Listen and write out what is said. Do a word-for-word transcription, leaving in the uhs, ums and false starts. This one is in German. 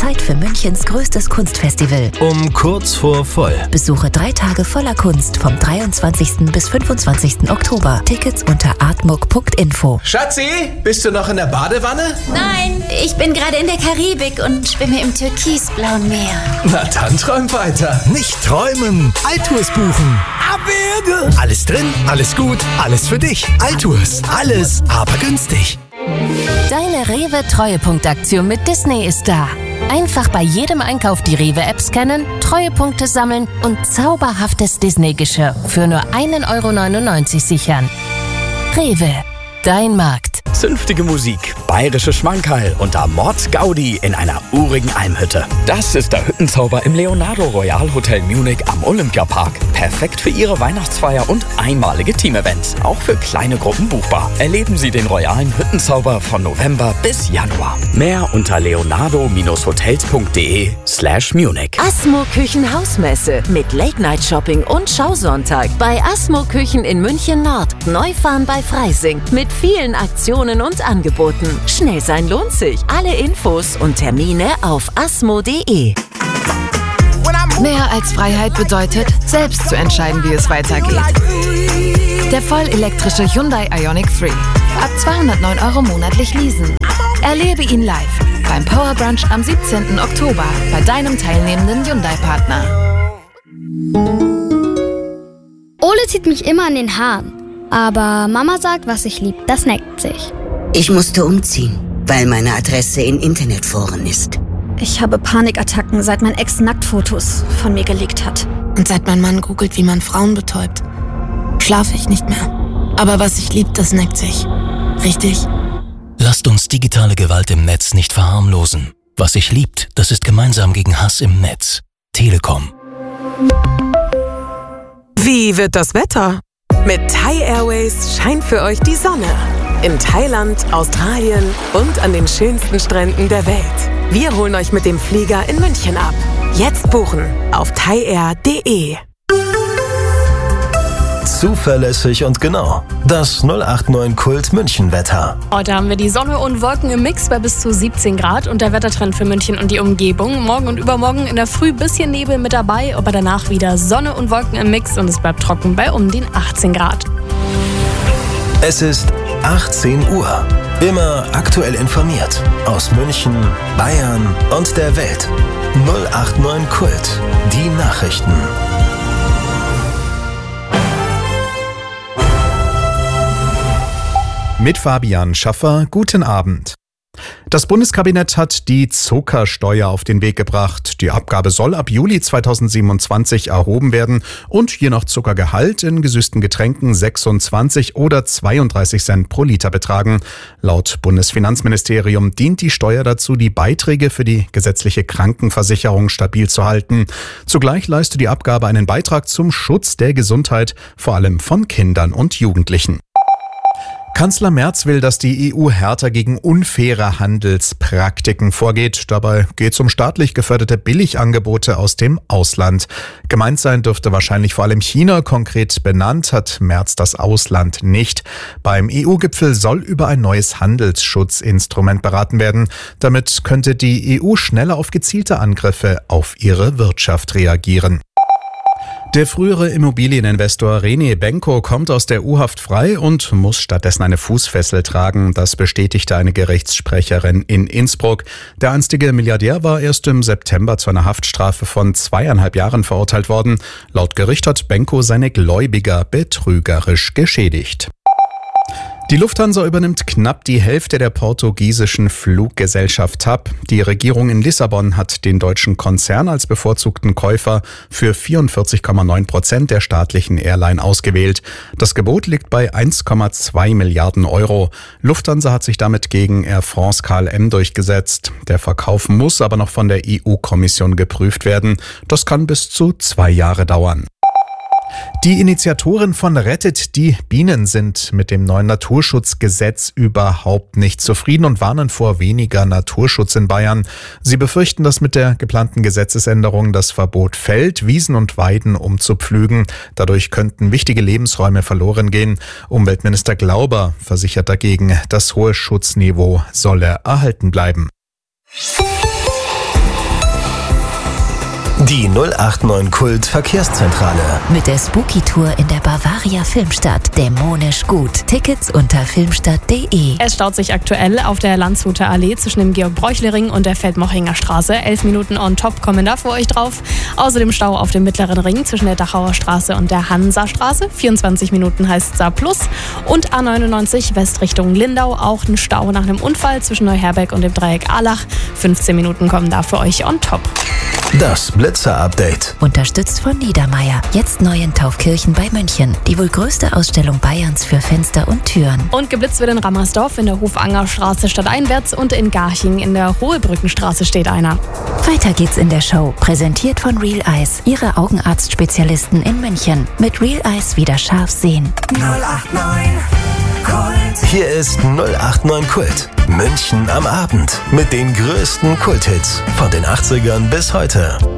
Zeit für Münchens größtes Kunstfestival. Um kurz vor voll. Besuche drei Tage voller Kunst vom dreiundzwanzigsten bis fünfundzwanzigsten Oktober. Tickets unter artmuck punkt info. Schatzi, bist du noch in der Badewanne? Nein, ich bin gerade in der Karibik und schwimme im türkisblauen Meer. Na dann träum weiter. Nicht träumen, Altours buchen. Abwürge. Alles drin, alles gut, alles für dich. Altours, alles, aber günstig. Deine Rewe-Treuepunktaktion mit Disney ist da. Einfach bei jedem Einkauf die Rewe-App scannen, Treuepunkte sammeln und zauberhaftes Disney-Geschirr für nur ein Euro neunundneunzig sichern. Rewe, dein Markt. Zünftige Musik, bayerische Schmankerl und der Mordsgaudi in einer urigen Almhütte. Das ist der Hüttenzauber im Leonardo Royal Hotel Munich am Olympiapark. Perfekt für Ihre Weihnachtsfeier und einmalige Teamevents. Auch für kleine Gruppen buchbar. Erleben Sie den royalen Hüttenzauber von November bis Januar. Mehr unter leonardo-hotels.de slash Munich. Asmo Küchen Hausmesse mit Late-Night-Shopping und Schausonntag bei Asmo Küchen in München Nord. Neufahren bei Freising mit vielen Aktionen und Angeboten. Schnell sein lohnt sich. Alle Infos und Termine auf asmo punkt de. Mehr als Freiheit bedeutet, selbst zu entscheiden, wie es weitergeht. Der vollelektrische Hyundai Ioniq drei. Ab zweihundertneun Euro monatlich leasen. Erlebe ihn live beim Power Brunch am siebzehnten Oktober bei deinem teilnehmenden Hyundai-Partner. Ole zieht mich immer an den Haaren. Aber Mama sagt, was ich lieb, das neckt sich. Ich musste umziehen, weil meine Adresse in Internetforen ist. Ich habe Panikattacken, seit mein Ex Nacktfotos von mir gelegt hat. Und seit mein Mann googelt, wie man Frauen betäubt, schlafe ich nicht mehr. Aber was ich lieb, das neckt sich. Richtig? Lasst uns digitale Gewalt im Netz nicht verharmlosen. Was sich liebt, das ist gemeinsam gegen Hass im Netz. Telekom. Wie wird das Wetter? Mit Thai Airways scheint für euch die Sonne. In Thailand, Australien und an den schönsten Stränden der Welt. Wir holen euch mit dem Flieger in München ab. Jetzt buchen auf thai air punkt de. Zuverlässig und genau. Das null acht neun Kult München Wetter. Heute haben wir die Sonne und Wolken im Mix bei bis zu siebzehn Grad und der Wettertrend für München und die Umgebung. Morgen und übermorgen in der Früh bisschen Nebel mit dabei, aber danach wieder Sonne und Wolken im Mix und es bleibt trocken bei um den achtzehn Grad. Es ist achtzehn Uhr. Immer aktuell informiert. Aus München, Bayern und der Welt. null acht neun Kult. Die Nachrichten. Mit Fabian Schaffer, guten Abend. Das Bundeskabinett hat die Zuckersteuer auf den Weg gebracht. Die Abgabe soll ab Juli zweitausendsiebenundzwanzig erhoben werden und je nach Zuckergehalt in gesüßten Getränken sechsundzwanzig oder zweiunddreißig Cent pro Liter betragen. Laut Bundesfinanzministerium dient die Steuer dazu, die Beiträge für die gesetzliche Krankenversicherung stabil zu halten. Zugleich leistet die Abgabe einen Beitrag zum Schutz der Gesundheit, vor allem von Kindern und Jugendlichen. Kanzler Merz will, dass die E U härter gegen unfaire Handelspraktiken vorgeht. Dabei geht es um staatlich geförderte Billigangebote aus dem Ausland. Gemeint sein dürfte wahrscheinlich vor allem China. Konkret benannt hat Merz das Ausland nicht. Beim E U-Gipfel soll über ein neues Handelsschutzinstrument beraten werden. Damit könnte die E U schneller auf gezielte Angriffe auf ihre Wirtschaft reagieren. Der frühere Immobilieninvestor René Benko kommt aus der U-Haft frei und muss stattdessen eine Fußfessel tragen. Das bestätigte eine Gerichtssprecherin in Innsbruck. Der einstige Milliardär war erst im September zu einer Haftstrafe von zweieinhalb Jahren verurteilt worden. Laut Gericht hat Benko seine Gläubiger betrügerisch geschädigt. Die Lufthansa übernimmt knapp die Hälfte der portugiesischen Fluggesellschaft T A P. Die Regierung in Lissabon hat den deutschen Konzern als bevorzugten Käufer für vierundvierzig Komma neun Prozent der staatlichen Airline ausgewählt. Das Gebot liegt bei eins Komma zwei Milliarden Euro. Lufthansa hat sich damit gegen Air France K L M durchgesetzt. Der Verkauf muss aber noch von der E U-Kommission geprüft werden. Das kann bis zu zwei Jahre dauern. Die Initiatoren von Rettet die Bienen sind mit dem neuen Naturschutzgesetz überhaupt nicht zufrieden und warnen vor weniger Naturschutz in Bayern. Sie befürchten, dass mit der geplanten Gesetzesänderung das Verbot fällt, Wiesen und Weiden umzupflügen. Dadurch könnten wichtige Lebensräume verloren gehen. Umweltminister Glauber versichert dagegen, das hohe Schutzniveau solle erhalten bleiben. Die null acht neun Kult Verkehrszentrale. Mit der Spooky Tour in der Bavaria Filmstadt. Dämonisch gut. Tickets unter filmstadt punkt de. Es staut sich aktuell auf der Landshuter Allee zwischen dem Georg-Bräuchle-Ring und der Feldmochinger Straße. Elf Minuten on top kommen da für euch drauf. Außerdem Stau auf dem mittleren Ring zwischen der Dachauer Straße und der Hansa-Straße. vierundzwanzig Minuten heißt es da plus. Und A neunundneunzig West Richtung Lindau. Auch ein Stau nach einem Unfall zwischen Neuherberg und dem Dreieck Allach. fünfzehn Minuten kommen da für euch on top. Das Blitzer-Update. Unterstützt von Niedermeyer. Jetzt neu in Taufkirchen bei München. Die wohl größte Ausstellung Bayerns für Fenster und Türen. Und geblitzt wird in Rammersdorf in der Hofangerstraße stadteinwärts und in Garching in der Hohebrückenstraße steht einer. Weiter geht's in der Show. Präsentiert von Real Eyes. Ihre Augenarztspezialisten in München. Mit Real Eyes wieder scharf sehen. null acht neun Kult. Hier ist null acht neun Kult. München am Abend. Mit den größten Kulthits von den achtzigern bis heute.